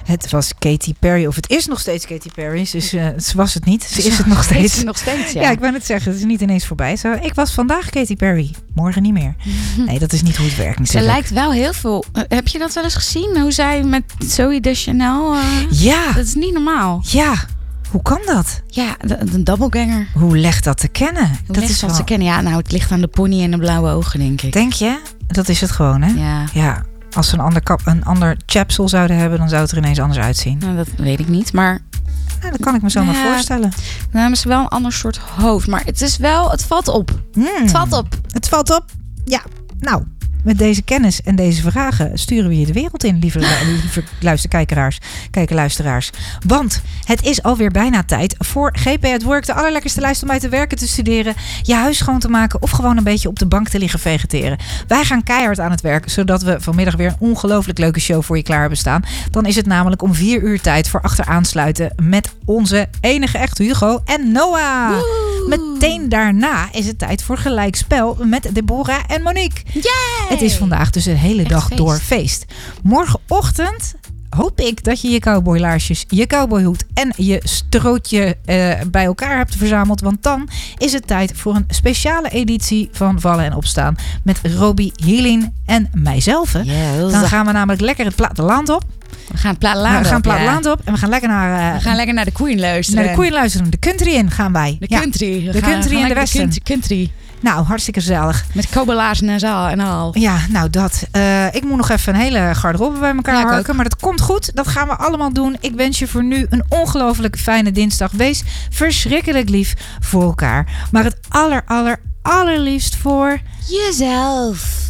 Het was Katy Perry, of het is nog steeds Katy Perry. Dus ze was het niet. Ze is het nog steeds. Is het nog steeds, ja. Ja, ik wou net zeggen, het is niet ineens voorbij. Zo, ik was vandaag Katy Perry, morgen niet meer. Nee, dat is niet hoe het werkt natuurlijk. Ze lijkt wel heel veel... heb je dat wel eens gezien? Hoe zij met Zooey Deschanel... Ja. Dat is niet normaal. Ja. Hoe kan dat? Ja, een doubleganger. Hoe legt dat te kennen? Dat is wat te kennen. Ja, nou, het ligt aan de pony en de blauwe ogen, denk ik. Denk je? Dat is het gewoon, hè? Ja. Als ze een ander chapsel zouden hebben, dan zou het er ineens anders uitzien. Nou, dat weet ik niet, maar... Ja, dat kan ik me zo maar voorstellen. Dan hebben ze wel een ander soort hoofd. Maar het is wel... Het valt op. Het valt op. Het valt op. Ja, nou... Met deze kennis en deze vragen sturen we je de wereld in, lieve luisteraars. Want het is alweer bijna tijd voor GP at Work. De allerlekkerste lijst om bij te werken, te studeren, je huis schoon te maken of gewoon een beetje op de bank te liggen vegeteren. Wij gaan keihard aan het werk, zodat we vanmiddag weer een ongelooflijk leuke show voor je klaar hebben staan. Dan is het namelijk om 4 uur tijd voor achteraansluiten met onze enige echte Hugo en Noah. Woe! Meteen daarna is het tijd voor gelijkspel met Deborah en Monique. Yay! Het is vandaag dus de hele dag feest. door feest. Morgenochtend hoop ik dat je je cowboylaarsjes, je cowboyhoed en je strootje bij elkaar hebt verzameld. Want dan is het tijd voor een speciale editie van Vallen en Opstaan. Met Robbie, Helene en mijzelf. Yes. Dan gaan we namelijk lekker het platteland op. We gaan het platteland op en we gaan lekker naar... we gaan lekker naar de Queen luisteren. Naar de Queen luisteren. De country in gaan wij. De country. De country in de westen. Country. Nou, hartstikke gezellig. Met kobelaars en al. Ja, nou dat. Ik moet nog even een hele garderobe bij elkaar harken. Maar dat komt goed. Dat gaan we allemaal doen. Ik wens je voor nu een ongelooflijk fijne dinsdag. Wees verschrikkelijk lief voor elkaar. Maar het allerliefst voor... jezelf.